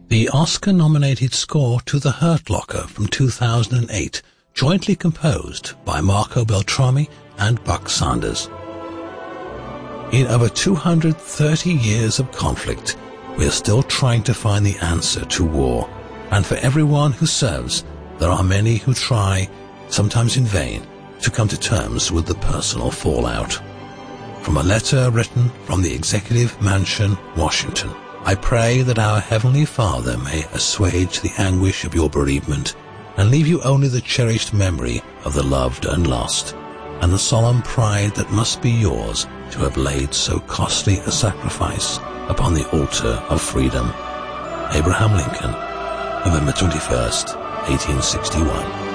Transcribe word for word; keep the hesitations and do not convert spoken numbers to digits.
The Oscar-nominated score to The Hurt Locker from two thousand eight, jointly composed by Marco Beltrami and Buck Sanders. In over two hundred thirty years of conflict, we are still trying to find the answer to war. And for everyone who serves, there are many who try, sometimes in vain, to come to terms with the personal fallout. From a letter written from the Executive Mansion, Washington, I pray that our Heavenly Father may assuage the anguish of your bereavement and leave you only the cherished memory of the loved and lost, and the solemn pride that must be yours to have laid so costly a sacrifice upon the altar of freedom. Abraham Lincoln, November twenty-first, eighteen sixty-one.